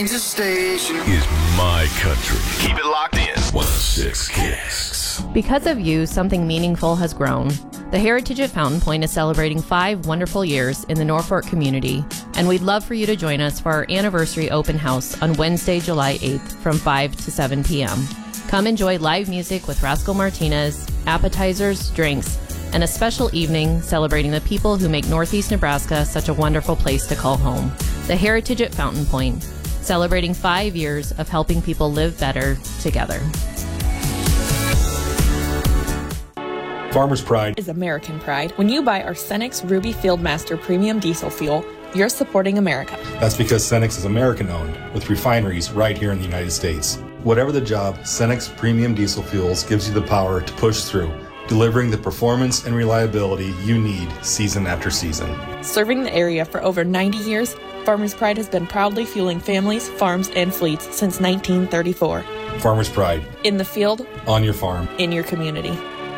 Station is my country. Keep it locked in. 106 Kicks. Because of you, something meaningful has grown. The Heritage at Fountain Point is celebrating 5 wonderful years in the Norfolk community, and we'd love for you to join us for our anniversary open house on Wednesday, July 8th from 5 to 7 p.m. Come enjoy live music with Rascal Martinez, appetizers, drinks, and a special evening celebrating the people who make Northeast Nebraska such a wonderful place to call home. The Heritage at Fountain Point, celebrating 5 years of helping people live better together. Farmer's Pride is American pride. When you buy our Cenex Ruby Fieldmaster Premium Diesel Fuel, you're supporting America. That's because Cenex is American-owned, with refineries right here in the United States. Whatever the job, Cenex Premium Diesel Fuels gives you the power to push through, delivering the performance and reliability you need season after season. Serving the area for over 90 years, Farmer's Pride has been proudly fueling families, farms, and fleets since 1934. Farmer's Pride. In the field. On your farm. In your community.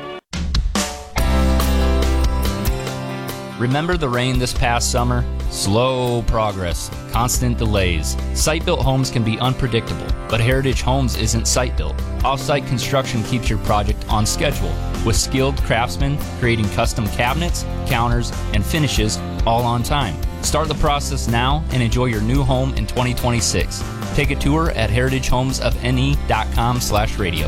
Remember the rain this past summer? Slow progress, constant delays. Site-built homes can be unpredictable, but Heritage Homes isn't site-built. Off-site construction keeps your project on schedule, with skilled craftsmen creating custom cabinets, counters, and finishes all on time. Start the process now and enjoy your new home in 2026. Take a tour at heritagehomesofne.com/radio.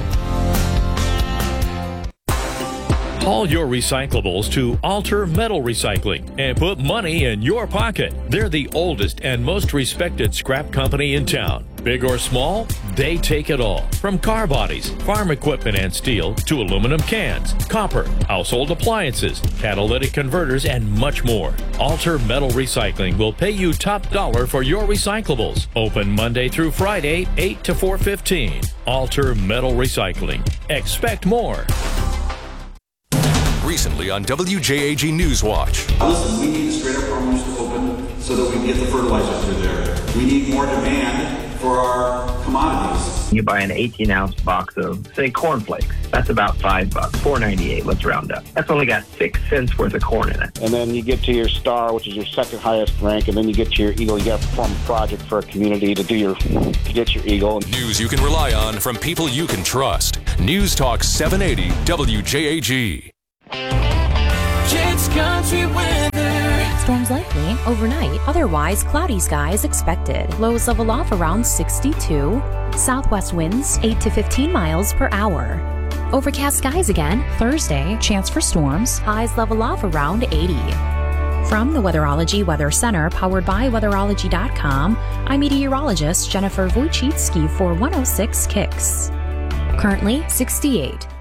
Haul your recyclables to Alter Metal Recycling and put money in your pocket. They're the oldest and most respected scrap company in town. Big or small, they take it all. From car bodies, farm equipment and steel, to aluminum cans, copper, household appliances, catalytic converters, and much more. Alter Metal Recycling will pay you top dollar for your recyclables. Open Monday through Friday, 8 to 4:15. Alter Metal Recycling. Expect more. Recently on WJAG Newswatch. Listen, we need the straight up farmers to open so that we can get the fertilizer through there. We need more demand for our commodities. You buy an 18-ounce box of, say, cornflakes. That's about $5, $4.98, let's round up. That's only got 6 cents worth of corn in it. And then you get to your star, which is your second highest rank, and then you get to your eagle. You got to perform a project for a community to get your eagle. News you can rely on from people you can trust. News Talk 780 WJAG. Kids Country weather. Storms likely overnight, otherwise cloudy skies expected. Lows level off around 62. Southwest winds 8 to 15 miles per hour. Overcast skies again Thursday, chance for storms. Highs level off around 80. From the Weatherology Weather Center, powered by Weatherology.com, I'm meteorologist Jennifer Wojcicki for 106 Kicks. Currently 68.